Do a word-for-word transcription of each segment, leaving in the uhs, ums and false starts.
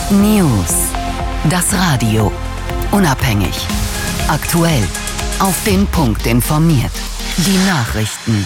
News. Das Radio. Unabhängig. Aktuell. Auf den Punkt informiert. Die Nachrichten.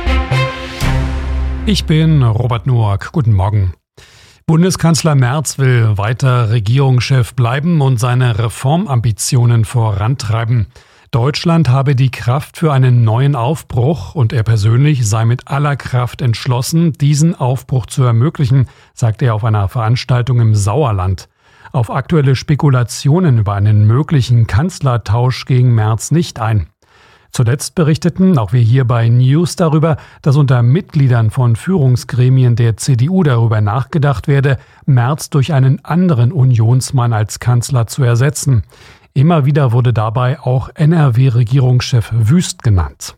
Ich bin Robert Noack. Guten Morgen. Bundeskanzler Merz will weiter Regierungschef bleiben und seine Reformambitionen vorantreiben. Deutschland habe die Kraft für einen neuen Aufbruch und er persönlich sei mit aller Kraft entschlossen, diesen Aufbruch zu ermöglichen, sagt er auf einer Veranstaltung im Sauerland. Auf aktuelle Spekulationen über einen möglichen Kanzlertausch ging Merz nicht ein. Zuletzt berichteten auch wir hier bei News darüber, dass unter Mitgliedern von Führungsgremien der C D U darüber nachgedacht werde, Merz durch einen anderen Unionsmann als Kanzler zu ersetzen. Immer wieder wurde dabei auch N R W-Regierungschef Wüst genannt.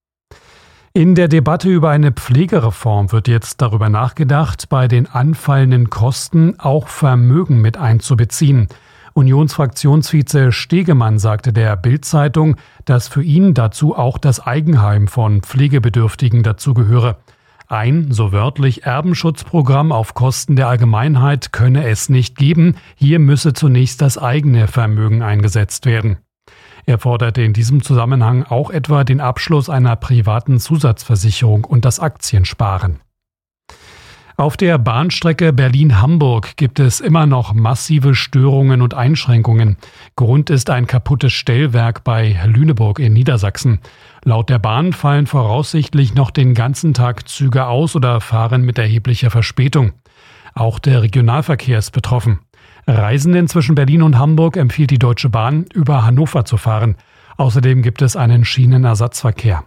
In der Debatte über eine Pflegereform wird jetzt darüber nachgedacht, bei den anfallenden Kosten auch Vermögen mit einzubeziehen. Unionsfraktionsvize Stegemann sagte der Bild-Zeitung, dass für ihn dazu auch das Eigenheim von Pflegebedürftigen dazugehöre. Ein, so wörtlich, Erbenschutzprogramm auf Kosten der Allgemeinheit könne es nicht geben. Hier müsse zunächst das eigene Vermögen eingesetzt werden. Er forderte in diesem Zusammenhang auch etwa den Abschluss einer privaten Zusatzversicherung und das Aktiensparen. Auf der Bahnstrecke Berlin-Hamburg gibt es immer noch massive Störungen und Einschränkungen. Grund ist ein kaputtes Stellwerk bei Lüneburg in Niedersachsen. Laut der Bahn fallen voraussichtlich noch den ganzen Tag Züge aus oder fahren mit erheblicher Verspätung. Auch der Regionalverkehr ist betroffen. Reisenden zwischen Berlin und Hamburg empfiehlt die Deutsche Bahn, über Hannover zu fahren. Außerdem gibt es einen Schienenersatzverkehr.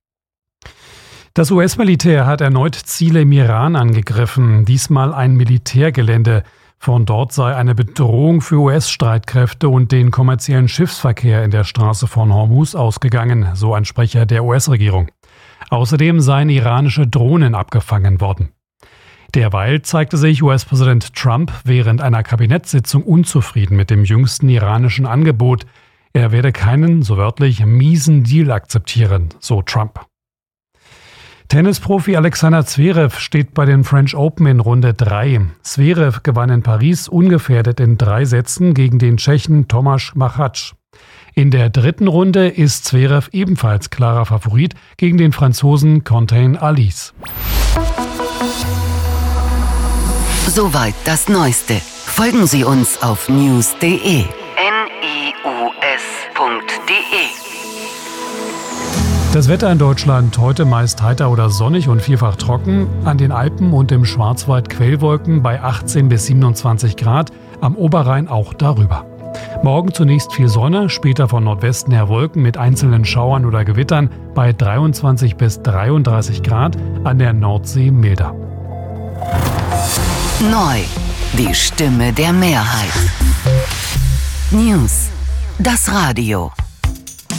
Das U S-Militär hat erneut Ziele im Iran angegriffen, diesmal ein Militärgelände. Von dort sei eine Bedrohung für U S-Streitkräfte und den kommerziellen Schiffsverkehr in der Straße von Hormuz ausgegangen, so ein Sprecher der U S-Regierung. Außerdem seien iranische Drohnen abgefangen worden. Derweil zeigte sich U S-Präsident Trump während einer Kabinettssitzung unzufrieden mit dem jüngsten iranischen Angebot. Er werde keinen, so wörtlich, miesen Deal akzeptieren, so Trump. Tennisprofi Alexander Zverev steht bei den French Open in Runde drei. Zverev gewann in Paris ungefährdet in drei Sätzen gegen den Tschechen Tomáš Machač. In der dritten Runde ist Zverev ebenfalls klarer Favorit gegen den Franzosen Quentin Halys. Soweit das Neueste. Folgen Sie uns auf news punkt de. N I U S punkt de. Das Wetter in Deutschland heute meist heiter oder sonnig und vielfach trocken. An den Alpen und im Schwarzwald Quellwolken bei achtzehn bis siebenundzwanzig Grad, am Oberrhein auch darüber. Morgen zunächst viel Sonne, später von Nordwesten her Wolken mit einzelnen Schauern oder Gewittern bei dreiundzwanzig bis dreiunddreißig Grad, an der Nordsee milder. Neu, die Stimme der Mehrheit. News, das Radio.